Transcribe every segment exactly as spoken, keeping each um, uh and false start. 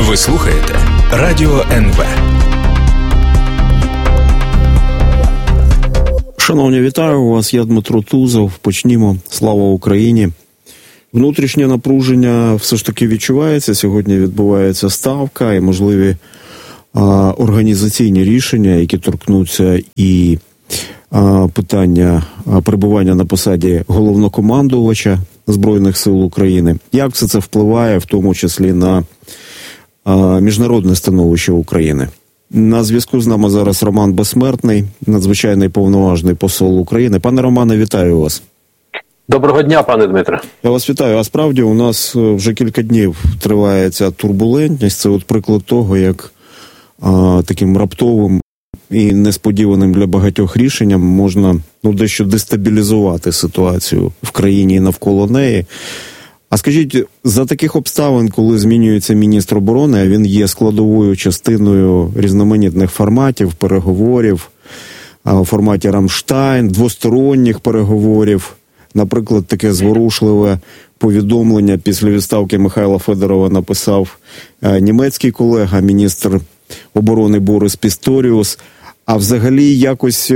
Ви слухаєте Радіо ен ве. Шановні, вітаю вас, я Дмитро Тузов. Почнімо. Слава Україні. Внутрішнє напруження все ж таки відчувається. Сьогодні відбувається ставка і можливі а, організаційні рішення, які торкнуться і а, питання а, перебування на посаді головнокомандувача Збройних сил України. Як все це впливає, в тому числі на а, міжнародне становище України? На зв'язку з нами зараз Роман Безсмертний, надзвичайний повноважний посол України. Пане Романе, вітаю вас. Доброго дня, пане Дмитре. Я вас вітаю. А справді у нас вже кілька днів триває ця турбулентність. Це от приклад того, як а, таким раптовим і несподіваним для багатьох рішенням можна ну, дещо дестабілізувати ситуацію в країні і навколо неї. А скажіть, за таких обставин, коли змінюється міністр оборони, а він є складовою частиною різноманітних форматів, переговорів, у форматі Рамштайн, двосторонніх переговорів, наприклад, таке зворушливе повідомлення після відставки Михайла Федорова написав німецький колега, міністр оборони Борис Пісторіус. А взагалі якось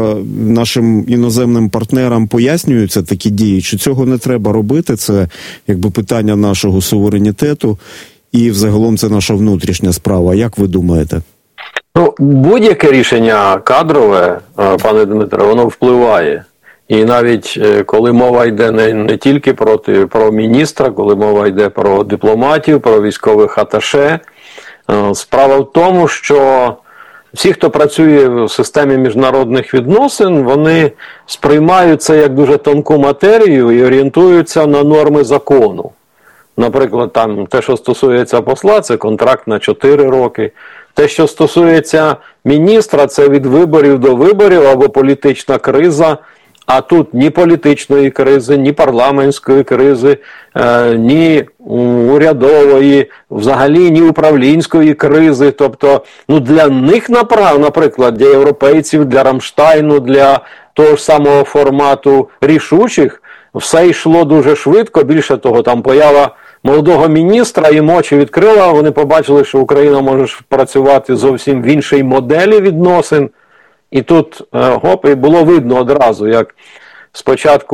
нашим іноземним партнерам пояснюються такі дії? Чи цього не треба робити? Це якби питання нашого суверенітету і взагалом це наша внутрішня справа. Як ви думаєте? Ну, будь-яке рішення кадрове, пане Дмитро, воно впливає. І навіть коли мова йде не, не тільки проти, про міністра, коли мова йде про дипломатів, про військових аташе, справа в тому, що всі, хто працює в системі міжнародних відносин, вони сприймають це як дуже тонку матерію і орієнтуються на норми закону. Наприклад, там те, що стосується посла, це контракт на чотири роки. Те, що стосується міністра, це від виборів до виборів або політична криза. А тут ні політичної кризи, ні парламентської кризи, е, ні урядової, взагалі ні управлінської кризи. Тобто, ну для них, наприклад, для європейців, для Рамштайну, для того ж самого формату рішучих, все йшло дуже швидко. Більше того, там поява молодого міністра, їм очі відкрила, вони побачили, що Україна може працювати зовсім в іншій моделі відносин. І тут, гоп, і було видно одразу, як спочатку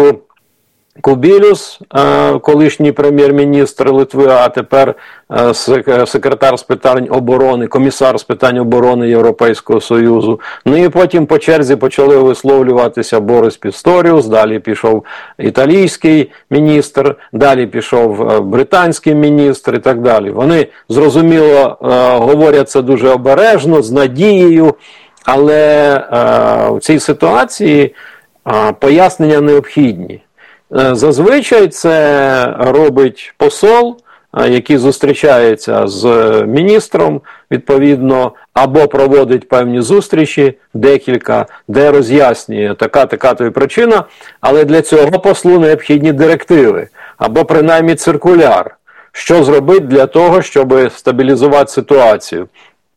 Кубілюс, колишній прем'єр-міністр Литви, а тепер секретар з питань оборони, комісар з питань оборони Європейського Союзу. Ну і потім по черзі почали висловлюватися Борис Пісторіус, далі пішов італійський міністр, далі пішов британський міністр і так далі. Вони, зрозуміло, говорять це дуже обережно, з надією. Але е, в цій ситуації е, пояснення необхідні. Е, зазвичай це робить посол, е, який зустрічається з міністром, відповідно, або проводить певні зустрічі, декілька, де роз'яснює така-така-то причина, але для цього послу необхідні директиви, або принаймні циркуляр, що зробити для того, щоб стабілізувати ситуацію.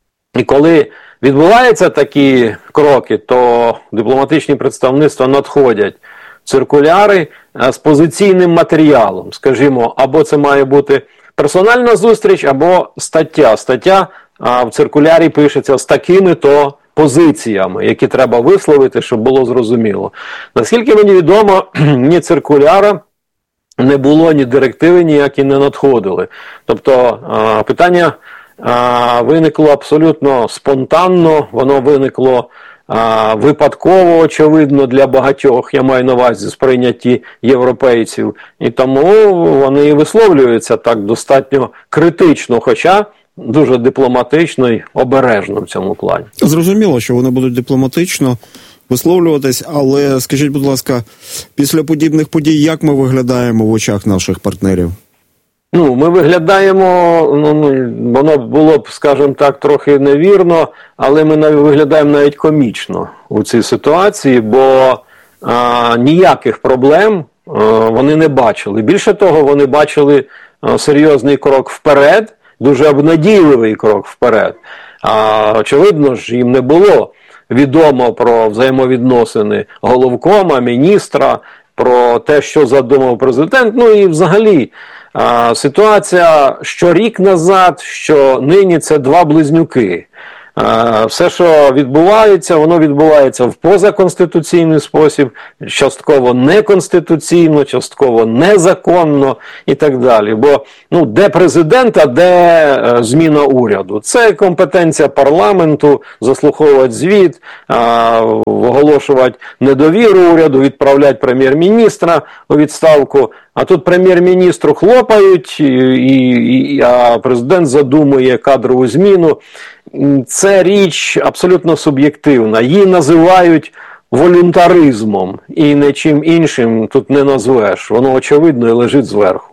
І коли відбуваються такі кроки, то дипломатичні представництва надходять циркуляри з позиційним матеріалом. Скажімо, або це має бути персональна зустріч, або стаття. Стаття в циркулярі пишеться з такими-то позиціями, які треба висловити, щоб було зрозуміло. Наскільки мені відомо, ні циркуляра не було, ні директиви ніякі не надходили. Тобто питання А, виникло абсолютно спонтанно, воно виникло а, випадково, очевидно, для багатьох, я маю на увазі сприйняті європейців, і тому вони і висловлюються так достатньо критично, хоча дуже дипломатично і обережно в цьому плані. Зрозуміло, що вони будуть дипломатично висловлюватись, але скажіть, будь ласка, після подібних подій, як ми виглядаємо в очах наших партнерів? Ну, ми виглядаємо, ну, воно було б, скажімо так, трохи невірно, але ми навіть виглядаємо навіть комічно у цій ситуації, бо а, ніяких проблем а, вони не бачили. Більше того, вони бачили а, серйозний крок вперед, дуже обнадійливий крок вперед. А, очевидно ж, їм не було відомо про взаємовідносини головкома, міністра, про те, що задумав президент, ну і взагалі а, ситуація, що рік назад, що нині, це два близнюки. Все, що відбувається, воно відбувається в позаконституційний спосіб, частково неконституційно, частково незаконно і так далі. Бо ну, де президент, а де е, зміна уряду? Це компетенція парламенту, заслуховувати звіт, е, оголошувати недовіру уряду, відправляти прем'єр-міністра у відставку. А тут прем'єр-міністру хлопають, і, і, а президент задумує кадрову зміну. Це річ абсолютно суб'єктивна. Її називають волюнтаризмом і нічим іншим тут не назвеш. Воно очевидно і лежить зверху.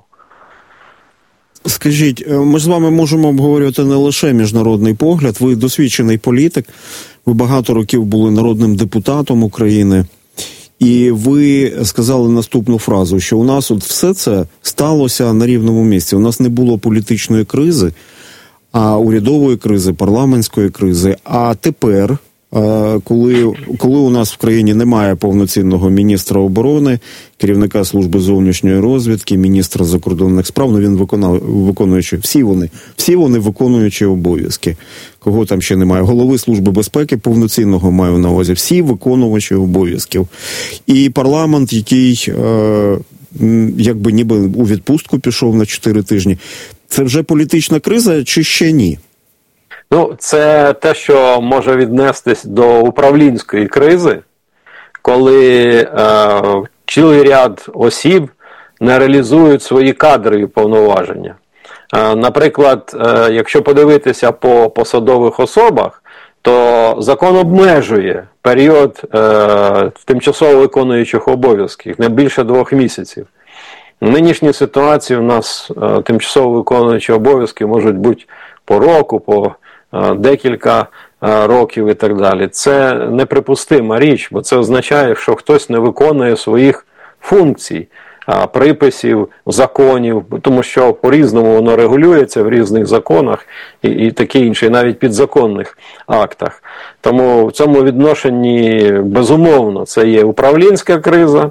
Скажіть, ми ж з вами можемо обговорювати не лише міжнародний погляд. Ви досвідчений політик, ви багато років були народним депутатом України. І ви сказали наступну фразу, що у нас от все це сталося на рівному місці. У нас не було політичної кризи, а урядової кризи, парламентської кризи. А тепер, коли, коли у нас в країні немає повноцінного міністра оборони, керівника служби зовнішньої розвідки, міністра закордонних справ, ну він виконав, виконуючи, всі вони, всі вони виконуючі обов'язки. Кого там ще немає? Голови Служби безпеки повноцінного маю на увазі. Всі виконувачі обов'язків. І парламент, який е, якби ніби у відпустку пішов на чотири тижні. Це вже політична криза чи ще ні? Ну, це те, що може віднестись до управлінської кризи, коли е, цілий ряд осіб не реалізують свої кадрові повноваження. Е, наприклад, е, якщо подивитися по посадових особах, то закон обмежує період е, тимчасово виконуючих обов'язків не більше двох місяців. В нинішній ситуації у нас е, тимчасово виконуючі обов'язки можуть бути по року, по е, декілька е, років і так далі. Це неприпустима річ, бо це означає, що хтось не виконує своїх функцій, е, приписів, законів, тому що по-різному воно регулюється в різних законах і, і таке інше, і навіть підзаконних актах. Тому в цьому відношенні, безумовно, це є управлінська криза.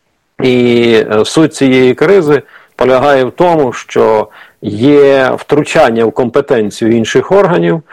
І суть цієї кризи полягає в тому, що є втручання в компетенцію інших органів,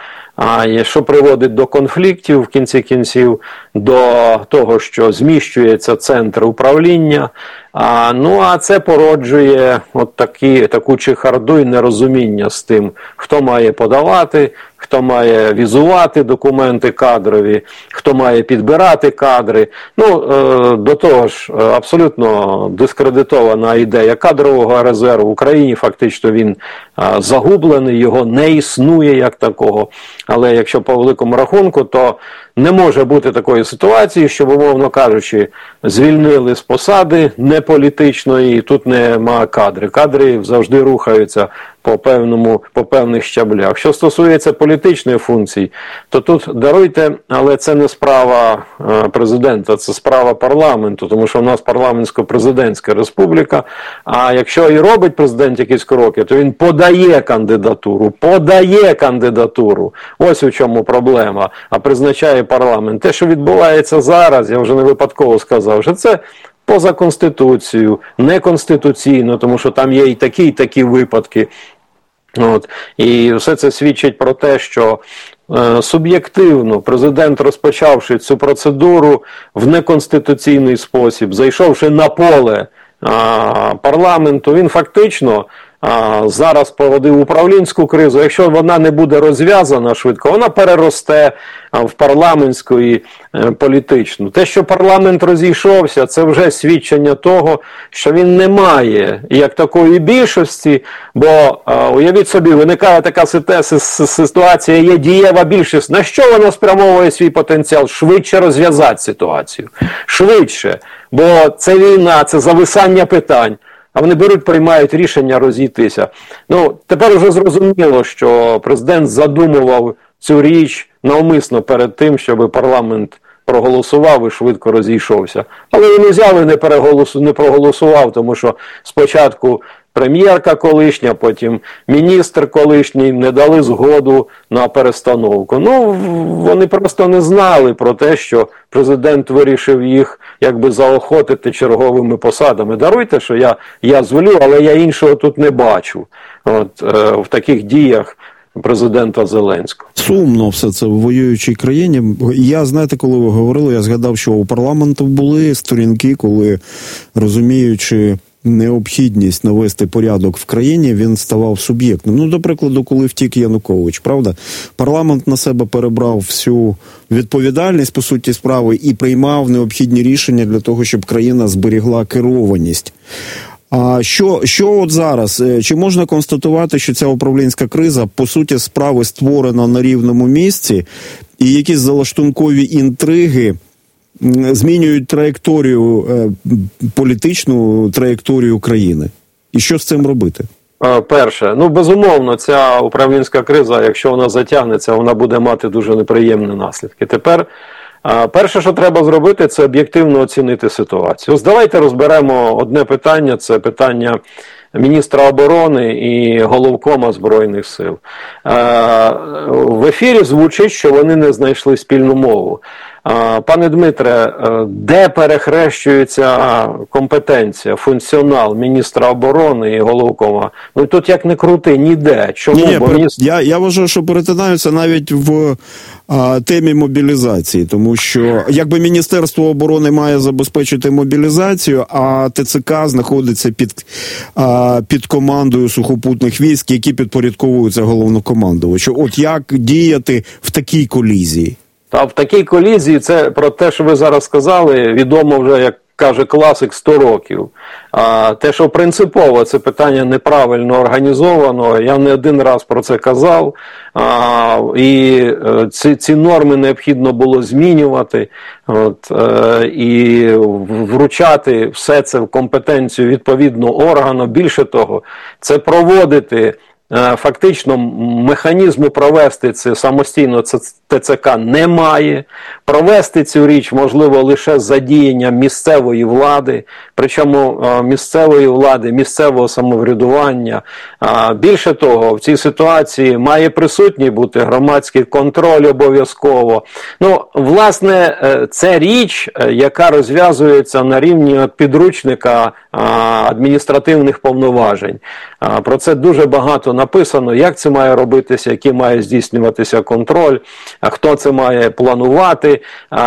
що приводить до конфліктів в кінці кінців, до того, що зміщується центр управління. А, ну, а це породжує от такі, таку чехарду і нерозуміння з тим, хто має подавати, хто має візувати документи кадрові, хто має підбирати кадри. Ну, е, до того ж, абсолютно дискредитована ідея кадрового резерву. В Україні фактично він е, загублений, його не існує як такого. Але якщо по великому рахунку, то не може бути такої ситуації, щоб, умовно кажучи, звільнили з посади неполітичної, і тут нема кадри. Кадри завжди рухаються по певному, по певних щаблях. Що стосується політичної функції, то тут, даруйте, але це не справа президента, це справа парламенту, тому що в нас парламентсько-президентська республіка, а якщо і робить президент якісь кроки, то він подає кандидатуру, подає кандидатуру. Ось у чому проблема, а призначає парламент. Те, що відбувається зараз, я вже не випадково сказав, що це поза Конституцією, неконституційно, тому що там є і такі, і такі випадки. От. І все це свідчить про те, що е, суб'єктивно президент, розпочавши цю процедуру в неконституційний спосіб, зайшовши на поле е, парламенту, він фактично а, зараз породив управлінську кризу. Якщо вона не буде розв'язана швидко, вона переросте а, в парламентську і е, політичну. Те, що парламент розійшовся, це вже свідчення того, що він не має як такої більшості, бо а, уявіть собі, виникає така ситуація, є дієва більшість. На що вона спрямовує свій потенціал? Швидше розв'язати ситуацію. Швидше. Бо це війна, це зависання питань. А вони беруть, приймають рішення розійтися. Ну, тепер вже зрозуміло, що президент задумував цю річ навмисно перед тим, щоб парламент проголосував і швидко розійшовся. Але він узяв і не, переголосу, не проголосував, тому що спочатку прем'єрка колишня, потім міністр колишній не дали згоду на перестановку. Ну, вони просто не знали про те, що президент вирішив їх якби заохотити черговими посадами. Даруйте, що я, я звелю, але я іншого тут не бачу. От, е, в таких діях президента Зеленського. Сумно все це в воюючій країні. Я, знаєте, коли ви говорили, я згадав, що у парламенту були сторінки, коли, розуміючи необхідність навести порядок в країні, він ставав суб'єктним. Ну, до прикладу, коли втік Янукович, правда? Парламент на себе перебрав всю відповідальність, по суті справи, і приймав необхідні рішення для того, щоб країна зберігла керованість. А що, що от зараз? Чи можна констатувати, що ця управлінська криза, по суті справи, створена на рівному місці, і якісь залаштункові інтриги змінюють траєкторію, політичну траєкторію країни? І що з цим робити? Перше, ну безумовно, ця управлінська криза, якщо вона затягнеться, вона буде мати дуже неприємні наслідки. Тепер перше, що треба зробити, це об'єктивно оцінити ситуацію. Ось давайте розберемо одне питання, це питання міністра оборони і головкома Збройних сил. В ефірі звучить, що вони не знайшли спільну мову. Пане Дмитре, де перехрещується компетенція, функціонал міністра оборони і головкома? Ну тут як не крути, ніде. Чому? Ні, Бо міністр... я, я вважаю, що перетинаються навіть в а, темі мобілізації, тому що якби Міністерство оборони має забезпечити мобілізацію, а ТЦК знаходиться під, а, під командою сухопутних військ, які підпорядковуються головнокомандувачу. От як діяти в такій колізії? Та в такій колізії, це про те, що ви зараз сказали, відомо вже, як каже класик, сто років. А те, що принципово це питання неправильно організовано, я не один раз про це казав, а, і ці, ці норми необхідно було змінювати, от, е, і вручати все це в компетенцію відповідного органу. Більше того, це проводити фактично механізму провести це самостійно ТЦК немає. Провести цю річ можливо лише задіянням місцевої влади, причому місцевої влади, місцевого самоврядування. Більше того, в цій ситуації має присутній бути громадський контроль обов'язково. Ну, власне, це річ, яка розв'язується на рівні підручника адміністративних повноважень. Про це дуже багато написано, як це має робитися, який має здійснюватися контроль, хто це має планувати,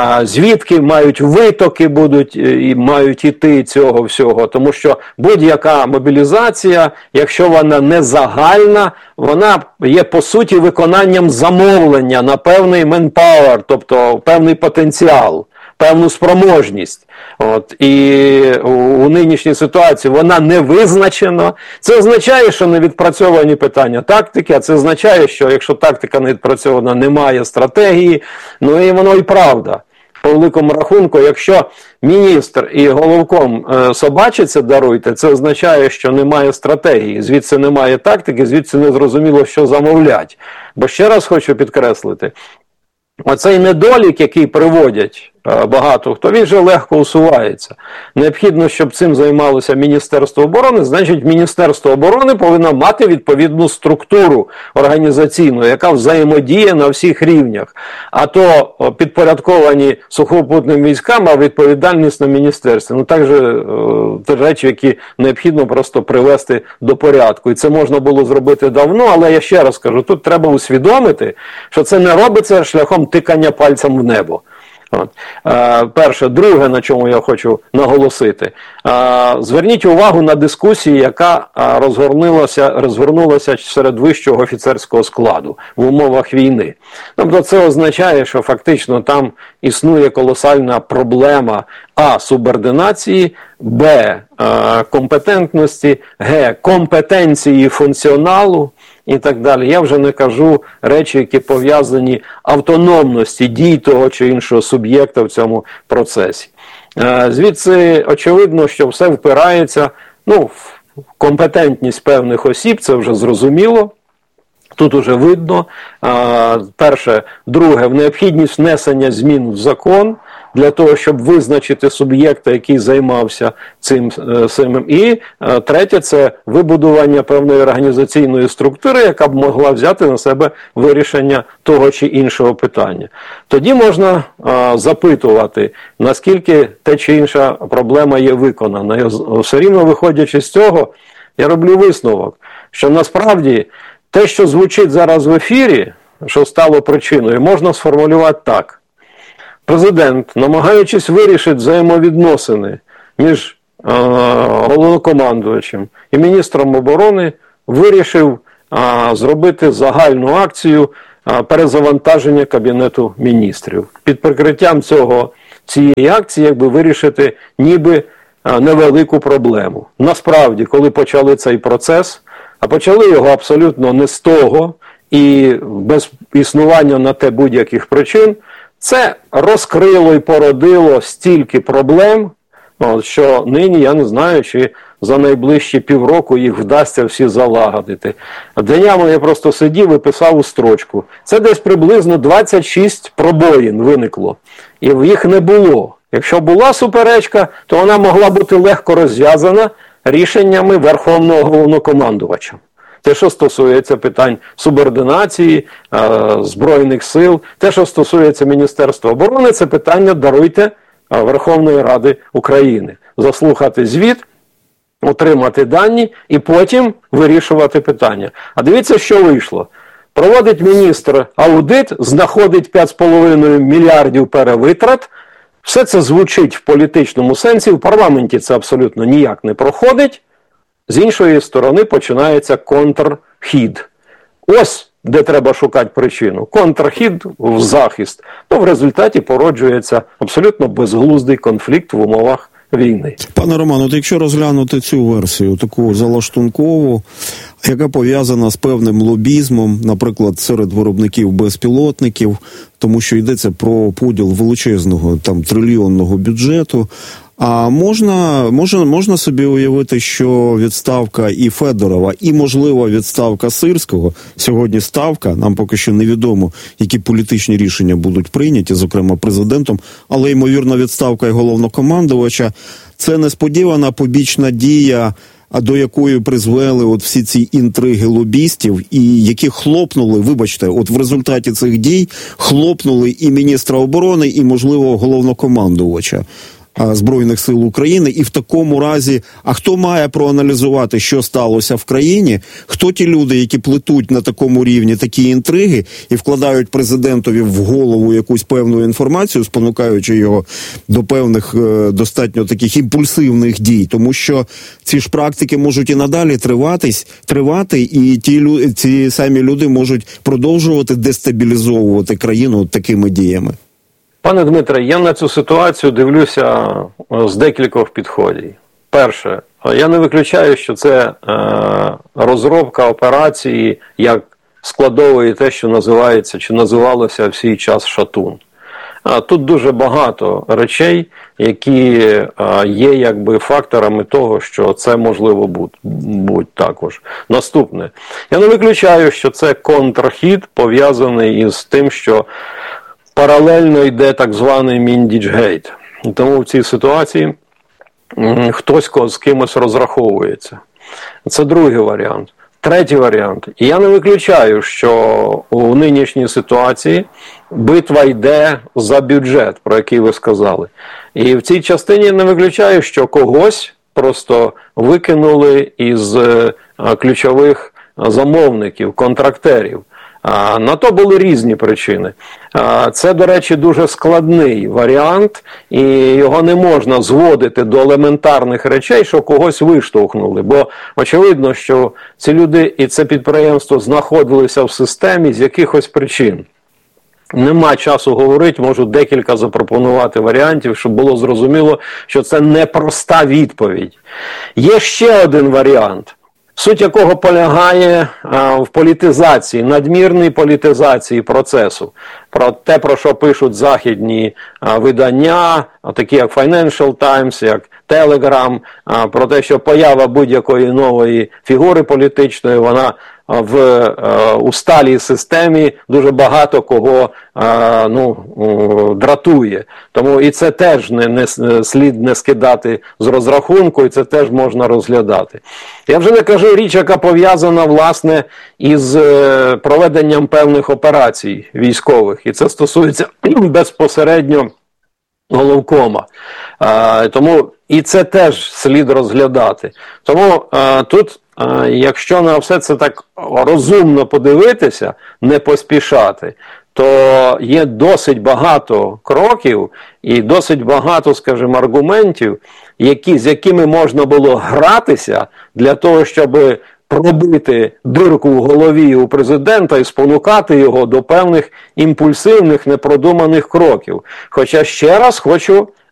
звідки мають витоки будуть і мають іти цього всього. Тому що будь-яка мобілізація, якщо вона не загальна, вона є по суті виконанням замовлення на певний manpower, тобто певний потенціал, певну спроможність. От, і у, у нинішній ситуації вона не визначена. Це означає, що не відпрацьовані питання тактики, а це означає, що якщо тактика не відпрацьована, немає стратегії. Ну і воно і правда. По великому рахунку, якщо міністр і головком е, собачаться, даруйте, це означає, що немає стратегії, звідси немає тактики, звідси не зрозуміло, що замовлять. Бо ще раз хочу підкреслити, оцей недолік, який приводять багато хто, він же легко усувається. Необхідно, щоб цим займалося Міністерство оборони, значить Міністерство оборони повинно мати відповідну структуру організаційну, яка взаємодіє на всіх рівнях. А то підпорядковані сухопутним військам, а відповідальність на міністерстві. Ну так же це речі, які необхідно просто привести до порядку. І це можна було зробити давно, але я ще раз кажу, тут треба усвідомити, що це не робиться шляхом тикання пальцем в небо. От. Е, перше. Друге, на чому я хочу наголосити. Е, зверніть увагу на дискусію, яка розгорнулася, розгорнулася серед вищого офіцерського складу в умовах війни. Тобто це означає, що фактично там існує колосальна проблема а. субординації, б. Е, компетентності, г. компетенції функціоналу, і так далі. Я вже не кажу речі, які пов'язані автономності дій того чи іншого суб'єкта в цьому процесі. Звідси очевидно, що все впирається, ну, в компетентність певних осіб, це вже зрозуміло. Тут уже видно, перше, друге, в необхідність внесення змін в закон, для того, щоб визначити суб'єкта, який займався цим самим. І третє – це вибудування певної організаційної структури, яка б могла взяти на себе вирішення того чи іншого питання. Тоді можна а, запитувати, наскільки те чи інша проблема є виконана. І все рівно, виходячи з цього, я роблю висновок, що насправді те, що звучить зараз в ефірі, що стало причиною, можна сформулювати так. Президент, намагаючись вирішити взаємовідносини між а, головнокомандувачем і міністром оборони, вирішив а, зробити загальну акцію а, перезавантаження Кабінету міністрів. Під прикриттям цього, цієї акції, якби вирішити ніби а, невелику проблему. Насправді, коли почали цей процес, а почали його абсолютно не з того і без існування на те будь-яких причин, це розкрило і породило стільки проблем, що нині я не знаю, чи за найближчі півроку їх вдасться всі залагодити. Днями я просто сидів і писав у строчку. Це десь приблизно двадцять шість пробоїн виникло. І їх не було. Якщо була суперечка, то вона могла бути легко розв'язана рішеннями Верховного Головнокомандувача. Те, що стосується питань субординації, Збройних сил, те, що стосується Міністерства оборони, це питання, даруйте, Верховної Ради України. Заслухати звіт, отримати дані і потім вирішувати питання. А дивіться, що вийшло. Проводить міністр аудит, знаходить п'ять з половиною мільярдів перевитрат. Все це звучить в політичному сенсі, в парламенті це абсолютно ніяк не проходить. З іншої сторони починається контрхід. Ось де треба шукати причину. Контрхід в захист. То в результаті породжується абсолютно безглуздий конфлікт в умовах війни. Пане Роман, от якщо розглянути цю версію, таку залаштункову, яка пов'язана з певним лобізмом, наприклад, серед виробників безпілотників, тому що йдеться про поділ величезного там трильйонного бюджету. А можна, можна, можна собі уявити, що відставка і Федорова, і, можливо, відставка Сирського, сьогодні ставка, нам поки що невідомо, які політичні рішення будуть прийняті, зокрема президентом, але, ймовірно, відставка і головнокомандувача – це несподівана побічна дія, а до якої призвели от всі ці інтриги лобістів, і які хлопнули, вибачте, от в результаті цих дій хлопнули і міністра оборони, і, можливо, головнокомандувача Збройних сил України, і в такому разі, а хто має проаналізувати, що сталося в країні, хто ті люди, які плетуть на такому рівні такі інтриги і вкладають президентові в голову якусь певну інформацію, спонукаючи його до певних достатньо таких імпульсивних дій, тому що ці ж практики можуть і надалі триватись, тривати, і ті, ці самі люди можуть продовжувати дестабілізовувати країну такими діями. Пане Дмитре, я на цю ситуацію дивлюся з декількох підходів. Перше, я не виключаю, що це е, розробка операції як складової те, що називається, чи називалося в свій час шатун. А тут дуже багато речей, які е, є якби факторами того, що це можливо будь, будь також. Наступне, я не виключаю, що це контрхід пов'язаний із тим, що паралельно йде так званий Міндічгейт. Тому в цій ситуації хтось з кимось розраховується. Це другий варіант. Третій варіант. Я не виключаю, що у нинішній ситуації битва йде за бюджет, про який ви сказали. І в цій частині не виключаю, що когось просто викинули із ключових замовників, контрактерів. А, на то були різні причини. А, це, до речі, дуже складний варіант, і його не можна зводити до елементарних речей, що когось виштовхнули. Бо очевидно, що ці люди і це підприємство знаходилися в системі з якихось причин. Нема часу говорити, можу декілька запропонувати варіантів, щоб було зрозуміло, що це непроста відповідь. Є ще один варіант, суть якого полягає а, в політизації, надмірній політизації процесу. Про те, про що пишуть західні а, видання, а, такі як Financial Times, як Telegram, а, про те, що поява будь-якої нової фігури політичної, вона в е, усталій системі дуже багато кого е, ну, дратує. Тому і це теж не, не слід не скидати з розрахунку, і це теж можна розглядати. Я вже не кажу річ, яка пов'язана, власне, із е, проведенням певних операцій військових. І це стосується безпосередньо головкома. Е, тому і це теж слід розглядати. Тому е, тут, е, якщо на все це так розумно подивитися, не поспішати, то є досить багато кроків і досить багато, скажімо, аргументів, які, з якими можна було гратися для того, щоб пробити дирку в голові у президента і спонукати його до певних імпульсивних, непродуманих кроків. Хоча ще раз хочу